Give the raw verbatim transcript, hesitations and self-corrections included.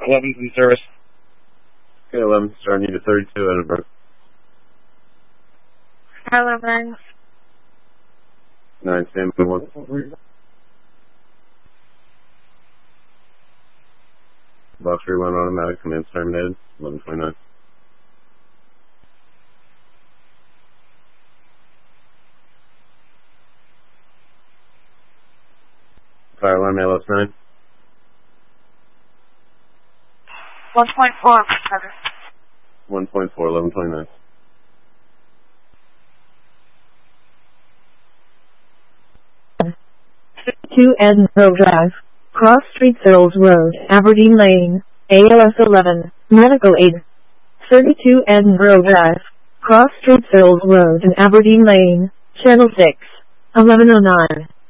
eleven from service. Okay, eleven, starting to thirty-two, Edinburgh. Hello, nine. nine, stand by one. Box three one automatic, command terminated, eleven twenty-nine. Fire alarm, A L S nine. one point four, Carter. one point four, eleven twenty-nine. two Edinburgh Drive, Cross Street, Searles Road, Aberdeen Lane, A L S eleven, medical aid. thirty-two Edinburgh Drive, Cross Street, Searles Road and Aberdeen Lane, Channel six, eleven oh nine.